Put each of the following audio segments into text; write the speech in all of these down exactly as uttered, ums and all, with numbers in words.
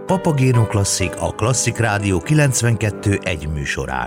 Papagéno Klasszik a Klasszik Rádió kilencvenkettő egy műsorán.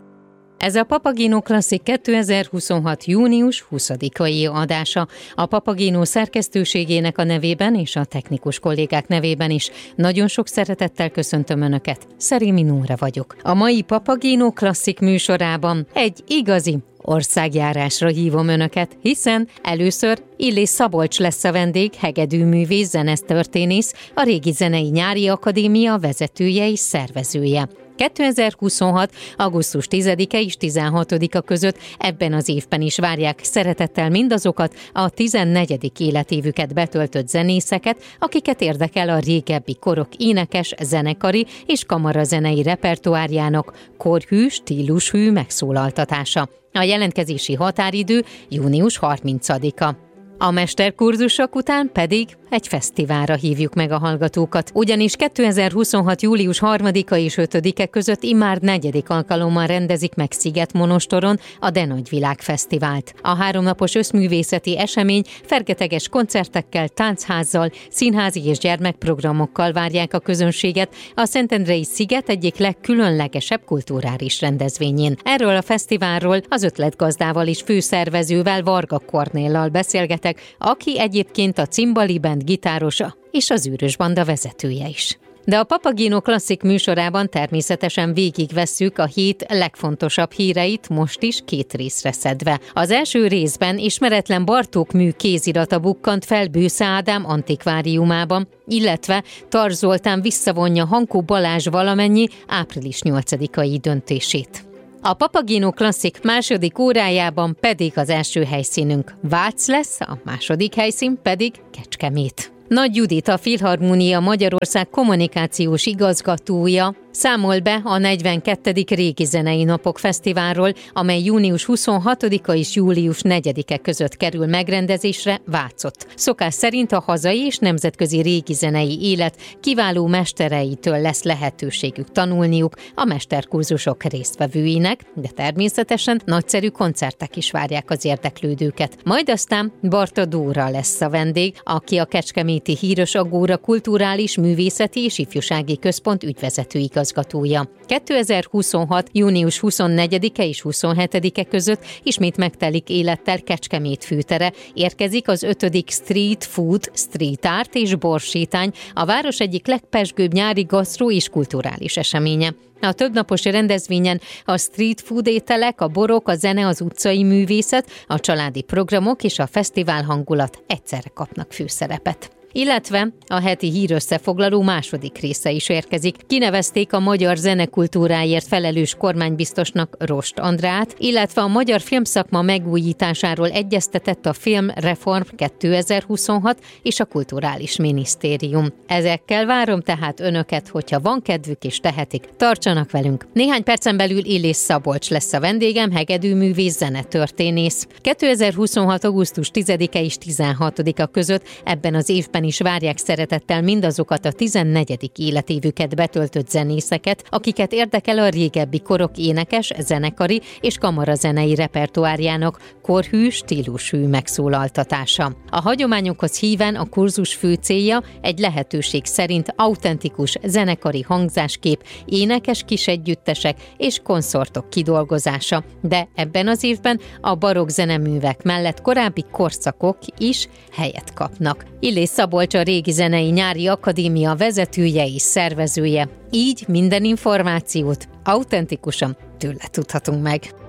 Ez a Papagéno Klasszik kétezer-huszonhat. június huszadikai adása. A Papagéno szerkesztőségének a nevében és a technikus kollégák nevében is nagyon sok szeretettel köszöntöm Önöket. Szerémi Nóra vagyok. A mai Papagéno Klasszik műsorában egy igazi országjárásra hívom Önöket, hiszen először Illés Szabolcs lesz a vendég, hegedűművész, zenesztörténész, a Régi Zenei Nyári Akadémia vezetője és szervezője. kétezer-huszonhat. augusztus tizedike és tizenhatodika között ebben az évben is várják szeretettel mindazokat a tizennegyedik életévüket betöltött zenészeket, akiket érdekel a régebbi korok énekes, zenekari és kamarazenei repertoárjának korhű, stílushű megszólaltatása. A jelentkezési határidő június harmincadika. A mesterkurzusok után pedig egy fesztiválra hívjuk meg a hallgatókat, ugyanis kétezer-huszonhat. július harmadika és ötödike között immár negyedik alkalommal rendezik meg Szigetmonostoron a De Nagyvilág Fesztivált. A háromnapos összművészeti esemény fergeteges koncertekkel, tánchazzal, színházi és gyermekprogramokkal várják a közönséget a Szentendrei Sziget egyik legkülönlegesebb kulturális rendezvényén. Erről a fesztiválról az ötletgazdával és főszervezővel, Varga Kornéllal beszélgetek, aki egyébként a Cimbali Band gitárosa és az Űrös Banda vezetője is. De a Papagéno Klasszik műsorában természetesen végigvesszük a hét legfontosabb híreit, most is két részre szedve. Az első részben ismeretlen Bartók mű kézirata bukkant fel Bősze Ádám antikváriumában, illetve Tar Zoltán visszavonja Hankó Balázs valamennyi április nyolcadikai döntését. A Papagéno Klasszik második órájában pedig az első helyszínünk Vác lesz, a második helyszín pedig Kecskemét. Nagy Judit, a Filharmónia Magyarország kommunikációs igazgatója számol be a negyvenkettedik Régi Zenei Napok Fesztiválról, amely június huszonhatodika és július negyedike között kerül megrendezésre Vácott. Szokás szerint a hazai és nemzetközi régi zenei élet kiváló mestereitől lesz lehetőségük tanulniuk a mesterkurzusok résztvevőinek, de természetesen nagyszerű koncertek is várják az érdeklődőket. Majd aztán Barta Dóra lesz a vendég, aki a Kecskeméti Híros Agóra Kulturális Művészeti és Ifjúsági Központ ügyvezető igazgatója. kétezer-huszonhat. június huszonnegyedike és huszonhetedike között ismét megtelik élettel Kecskemét főtere. Érkezik az ötödik Street Food, Street Art és borsétány, a város egyik legpezsgőbb nyári gasztró és kulturális eseménye. A többnapos rendezvényen a street food ételek, a borok, a zene, az utcai művészet, a családi programok és a fesztivál hangulat egyszerre kapnak főszerepet. Illetve a heti hírösszefoglaló második része is érkezik. Kinevezték a magyar zenekultúráért felelős kormánybiztosnak Rost Andrát, illetve a magyar filmszakma megújításáról egyeztetett a Filmreform kétezer-huszonhat és a Kulturális Minisztérium. Ezekkel várom tehát Önöket, hogyha van kedvük és tehetik, tartsanak velünk. Néhány percen belül Illés Szabolcs lesz a vendégem, hegedűművész, zenetörténész. kétezer-huszonhat. augusztus tizedike és tizenhatodika között ebben az évben is várják szeretettel mindazokat a tizennegyedik életévüket betöltött zenészeket, akiket érdekel a régebbi korok énekes, zenekari és kamarazenei repertoárjának korhű, stílushű megszólaltatása. A hagyományokhoz híven a kurzus fő célja egy lehetőség szerint autentikus zenekari hangzáskép, énekes kisegyüttesek és konszortok kidolgozása, de ebben az évben a barokk zeneművek mellett korábbi korszakok is helyet kapnak. Illés Szabolcs, a Régi Zenei Nyári Akadémia vezetője és szervezője. Így minden információt autentikusan tőle tudhatunk meg.